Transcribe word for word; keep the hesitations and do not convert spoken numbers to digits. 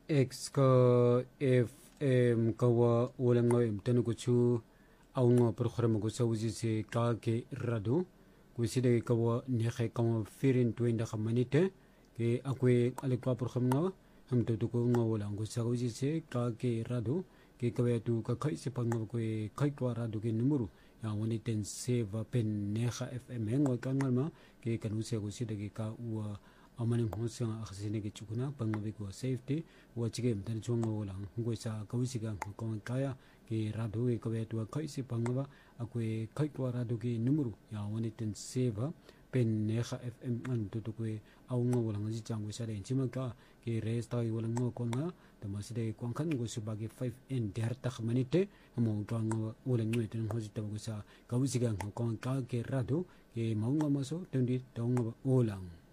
X ka F M kawa ulang ngayon tanu ko chu au nga program ko sa uji se ka ke rado ko side kawa nekhe kawa firin tuenda kamanite ke akwe alikwa program nga ham to ko nga ulang ko sa uji se ka ke rado ke kawa tu ka kai se pang ko kai kwa rado ke numero ya woni ten save pen nekha F M ngo ka ngalma ke kanu se ko side ke ka u amaning hosang akhsine ke chukuna pangwe ko safety wa chige mtan chungo wala ngoi sa kawisiga ko kaya ke rado e ko betu kai si pangwa akwe kai ko rado ke numero ya woni ten save pen nekha F M an to to ko au ngo wala ngi changwe sa den chimaka ke resta wala ngo ko nga tamaside ko kan go subage five n der tak manite mo to ngo wala ngoi ten hosi to ko sa kawisiga ko ka ke rado ke maunga maso tendi to ngo ulang